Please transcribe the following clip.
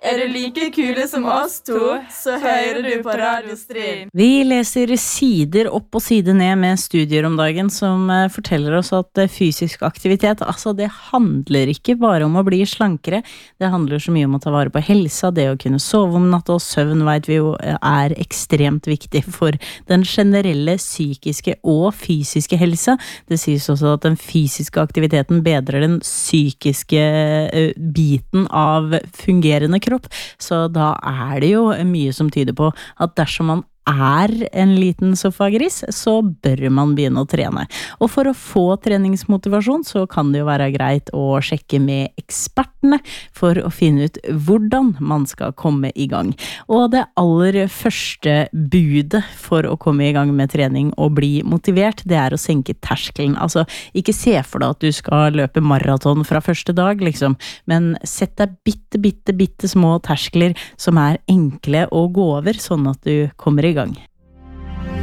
du like kule som oss to, så hører du på Radio Stryn. Vi leser sider opp og sider ned med studier om dagen som forteller oss at fysisk aktivitet, altså det handler ikke bare om å bli slankere, det handler så mye om å ta vare på helsa, det å kunne sove om natta, og søvn vet vi jo er ekstremt viktig for den generelle psykiske og fysiske helsa. Det sies også at den fysiske aktiviteten bedrer den psykiske biten av fungerende kropp, så da er det jo mye som tyder på at dersom man en liten sofagris, så bør man begynne å trene. Og for å få treningsmotivasjon, så kan det jo være greit å sjekke med ekspertene for å finne ut hvordan man skal komme i gang. Og det aller første budet for å komme i gang med trening og bli motivert, det er å senke terskelen. Altså, ikke se for deg at du skal løpe maraton fra første dag, liksom, men sett deg bitte små terskler som er enkle å gå over, sånn at du kommer i gang.